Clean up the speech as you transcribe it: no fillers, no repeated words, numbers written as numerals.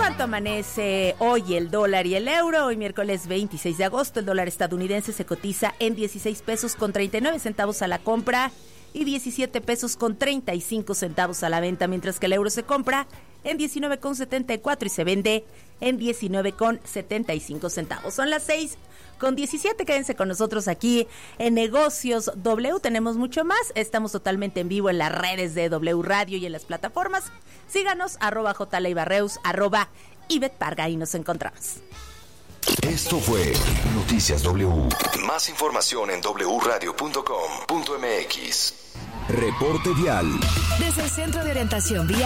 ¿Cuánto amanece hoy el dólar y el euro? Hoy miércoles 26 de agosto, el dólar estadounidense se cotiza en 16 pesos con 39 centavos a la compra y 17 pesos con 35 centavos a la venta, mientras que el euro se compra en 19,74 y se vende en 19,75 centavos. Son las 6:17. Quédense con nosotros aquí en Negocios W. Tenemos mucho más. Estamos totalmente en vivo en las redes de W Radio y en las plataformas. Síganos, @JLeibarreus, @Ivette Parga, y nos encontramos. Esto fue Noticias W. Más información en wradio.com.mx. Reporte vial. Desde el Centro de Orientación Vial